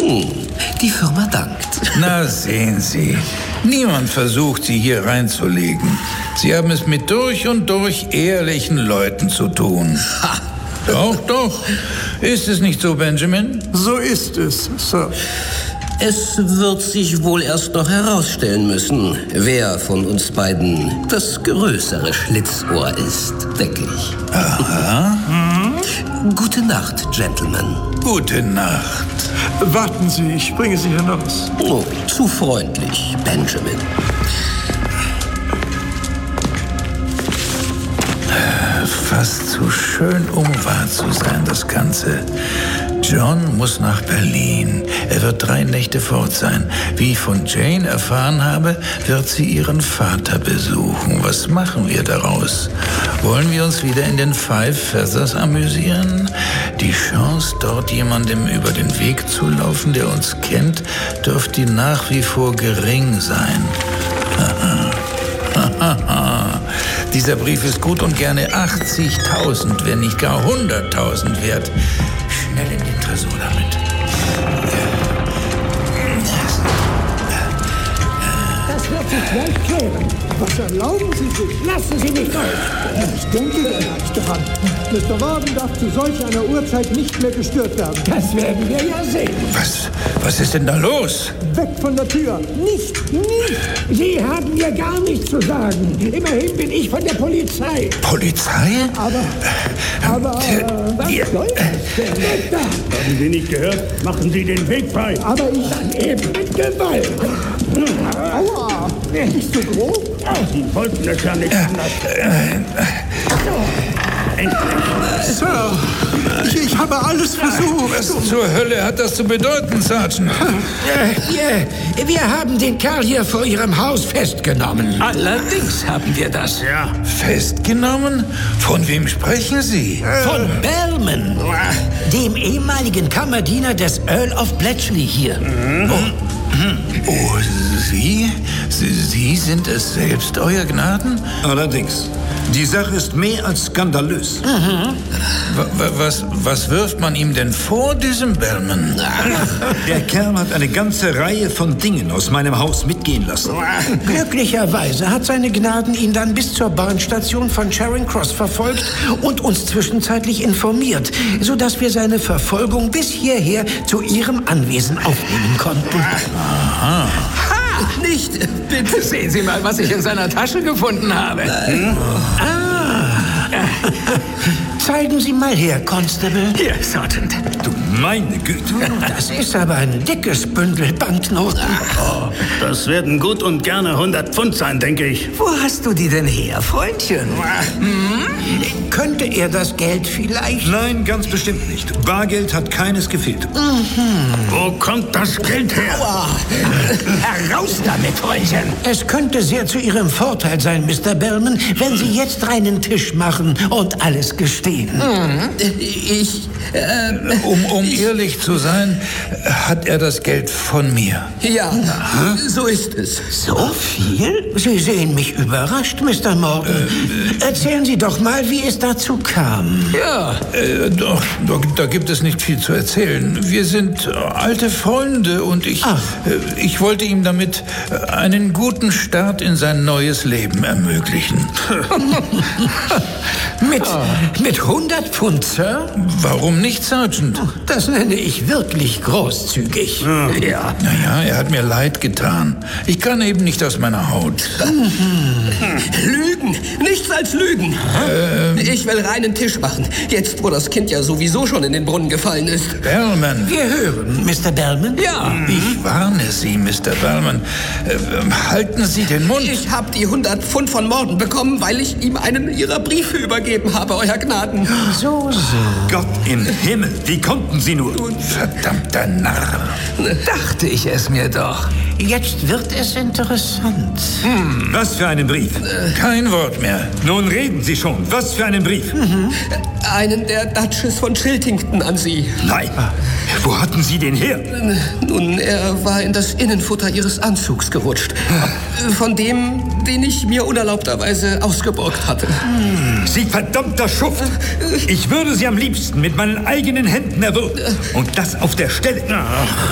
Die Firma dankt. Na, sehen Sie. Niemand versucht, Sie hier reinzulegen. Sie haben es mit durch und durch ehrlichen Leuten zu tun. Ha! Doch. Ist es nicht so, Benjamin? So ist es, Sir. Es wird sich wohl erst noch herausstellen müssen, wer von uns beiden das größere Schlitzohr ist, denke ich. Aha. Gute Nacht, Gentlemen. Gute Nacht. Warten Sie, ich bringe Sie hinaus. Oh, zu freundlich, Benjamin. Fast zu schön, um wahr zu sein, das Ganze. John muss nach Berlin. Er wird 3 Nächte fort sein. Wie ich von Jane erfahren habe, wird sie ihren Vater besuchen. Was machen wir daraus? Wollen wir uns wieder in den Five Feathers amüsieren? Die Chance, dort jemandem über den Weg zu laufen, der uns kennt, dürfte nach wie vor gering sein. Dieser Brief ist gut und gerne 80.000, wenn nicht gar 100.000 wert. Schnell in den Tresor damit. Das wird sich gleich klären. Was erlauben Sie sich? Lassen Sie mich durch. Ich denke ja nicht dran. Mr. Warden darf zu solch einer Uhrzeit nicht mehr gestört werden. Das werden wir ja sehen. Was ist denn da los? Weg von der Tür. Nicht. Sie haben mir gar nichts zu sagen. Immerhin bin ich von der Polizei. Polizei? Aber was soll das denn? Weg da! Haben Sie nicht gehört? Machen Sie den Weg frei. Aber ich dann eben mit Gewalt. Aua! Nicht so grob? Sie wollten es ja nicht anders. Endlich. Sir, ich habe alles versucht. Was zur Hölle hat das zu bedeuten, Sergeant? Wir haben den Kerl hier vor Ihrem Haus festgenommen. Allerdings haben wir das. Ja. Festgenommen? Von wem sprechen Sie? Von Bellman, dem ehemaligen Kammerdiener des Earl of Bletchley hier. Oh, Sie? Sie sind es selbst, Euer Gnaden? Allerdings. Die Sache ist mehr als skandalös. Was wirft man ihm denn vor, diesem Bellman? Der Kerl hat eine ganze Reihe von Dingen aus meinem Haus mitgehen lassen. Glücklicherweise hat seine Gnaden ihn dann bis zur Bahnstation von Charing Cross verfolgt und uns zwischenzeitlich informiert, sodass wir seine Verfolgung bis hierher zu Ihrem Anwesen aufnehmen konnten. Ha, nicht. Bitte sehen Sie mal, was ich in seiner Tasche gefunden habe. Zeigen Sie mal her, Constable. Hier, Sergeant. Du meine Güte. Das ist aber ein dickes Bündel Banknoten. Das werden gut und gerne 100 Pfund sein, denke ich. Wo hast du die denn her, Freundchen? Könnte er das Geld vielleicht? Nein, ganz bestimmt nicht. Bargeld hat keines gefehlt. Wo kommt das Geld her? Heraus damit, Freundchen! Es könnte sehr zu Ihrem Vorteil sein, Mr. Bellman, wenn Sie jetzt reinen Tisch machen und alles gestehen. Um ehrlich zu sein, hat er das Geld von mir. Ja, so ist es. So viel? Sie sehen mich überrascht, Mr. Morgan. Erzählen Sie doch mal, wie es dazu kam. Ja, Doch, da gibt es nicht viel zu erzählen. Wir sind alte Freunde und ich wollte ihm damit einen guten Start in sein neues Leben ermöglichen. Mit 100 Pfund, Sir? Warum nicht, Sergeant? Das nenne ich wirklich großzügig. Ja. Naja, er hat mir leid getan. Ich kann eben nicht aus meiner Haut. Lügen. Nichts als Lügen. Ich will reinen Tisch machen. Jetzt, wo das Kind ja sowieso schon in den Brunnen gefallen ist. Bellman. Wir hören, Mr. Bellman. Ja. Ich warne Sie, Mr. Bellman. Halten Sie den Mund. Ich habe die 100 Pfund von Morden bekommen, weil ich ihm einen Ihrer Briefe übergeben habe, Euer Gnaden. So. Gott im Himmel, wie konnten Sie nur? Verdammter Narr. Dachte ich es mir doch. Jetzt wird es interessant. Was für einen Brief? Kein Wort mehr. Nun reden Sie schon. Was für einen Brief? Einen der Duchess von Chiltington an Sie. Nein. Wo hatten Sie den her? Nun, er war in das Innenfutter Ihres Anzugs gerutscht. Von dem, den ich mir unerlaubterweise ausgeborgt hatte. Sie verdammter Schuft! Ich würde Sie am liebsten mit meinen eigenen Händen erwürgen. Und das auf der Stelle.